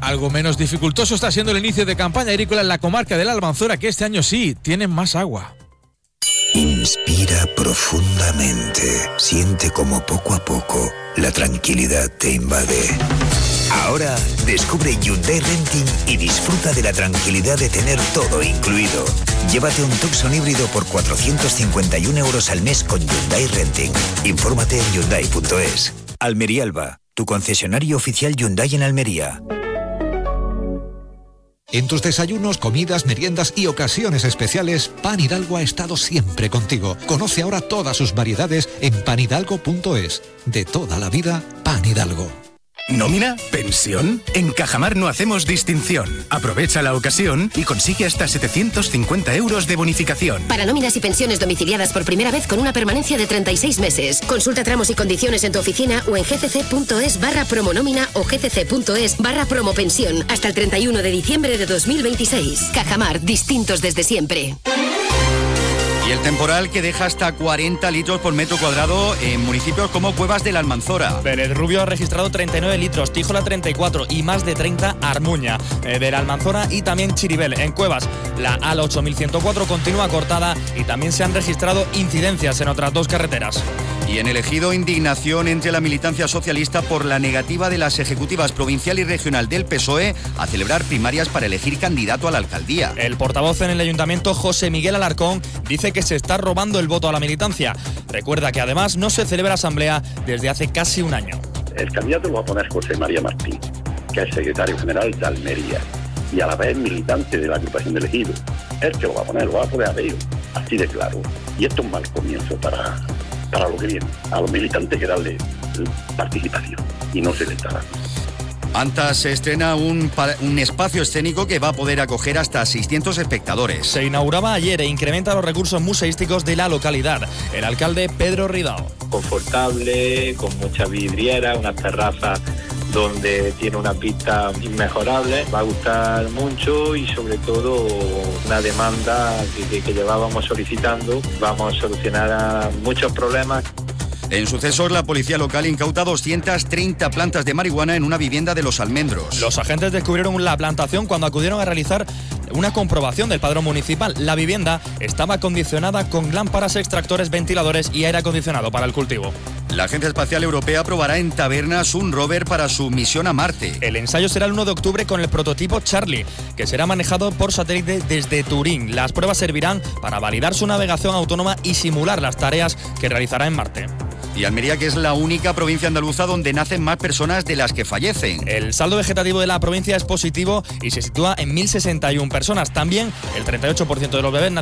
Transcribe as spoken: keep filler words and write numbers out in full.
Algo menos dificultoso está siendo el inicio de campaña agrícola en la comarca de la Almanzora, que este año sí tienen más agua. Inspira profundamente. Siente como poco a poco la tranquilidad te invade. Ahora descubre Hyundai Renting y disfruta de la tranquilidad de tener todo incluido. Llévate un Tucson híbrido por cuatrocientos cincuenta y un euros al mes con Hyundai Renting. Infórmate en Hyundai punto es. Almería Alba, tu concesionario oficial Hyundai en Almería. En tus desayunos, comidas, meriendas y ocasiones especiales, Pan Hidalgo ha estado siempre contigo. Conoce ahora todas sus variedades en pan hidalgo punto es. De toda la vida, Pan Hidalgo. ¿Nómina? ¿Pensión? En Cajamar no hacemos distinción. Aprovecha la ocasión y consigue hasta setecientos cincuenta euros de bonificación. Para nóminas y pensiones domiciliadas por primera vez con una permanencia de treinta y seis meses. Consulta tramos y condiciones en tu oficina o en gcc.es barra promonómina o gcc.es barra promopensión hasta el treinta y uno de diciembre de dos mil veintiséis. Cajamar, distintos desde siempre. Y el temporal que deja hasta cuarenta litros por metro cuadrado en municipios como Cuevas de la Almanzora. Pérez Rubio ha registrado treinta y nueve litros, Tíjola treinta y cuatro y más de treinta Armuña eh, de la Almanzora y también Chiribel. En Cuevas, la A L ocho mil ciento cuatro continúa cortada y también se han registrado incidencias en otras dos carreteras. Y en el Ejido, indignación entre la militancia socialista por la negativa de las ejecutivas provincial y regional del P S O E a celebrar primarias para elegir candidato a la alcaldía. El portavoz en el ayuntamiento, José Miguel Alarcón, dice que se está robando el voto a la militancia. Recuerda que además no se celebra asamblea desde hace casi un año. El candidato lo va a poner José María Martín, que es secretario general de Almería y a la vez militante de la agrupación del Ejido. Él que lo va a poner, lo va a poner a ver, así de claro. Y esto es un mal comienzo para... para lo que viene, a los militantes que darle participación y no se le está dando. Antas se estrena un, un espacio escénico que va a poder acoger hasta seiscientos espectadores. Se inauguraba ayer e incrementa los recursos museísticos de la localidad. El alcalde Pedro Ridao. Confortable, con mucha vidriera, unas terrazas donde tiene una pista inmejorable, va a gustar mucho y sobre todo una demanda que, que llevábamos solicitando. Vamos a solucionar muchos problemas. En sucesos, la policía local incauta doscientas treinta plantas de marihuana en una vivienda de Los Almendros. Los agentes descubrieron la plantación cuando acudieron a realizar una comprobación del padrón municipal. La vivienda estaba acondicionada con lámparas, extractores, ventiladores y aire acondicionado para el cultivo. La Agencia Espacial Europea probará en Tabernas un rover para su misión a Marte. El ensayo será el uno de octubre con el prototipo Charlie, que será manejado por satélite desde Turín. Las pruebas servirán para validar su navegación autónoma y simular las tareas que realizará en Marte. Y Almería, que es la única provincia andaluza donde nacen más personas de las que fallecen. El saldo vegetativo de la provincia es positivo y se sitúa en mil sesenta y una personas. También el treinta y ocho por ciento de los bebés nacen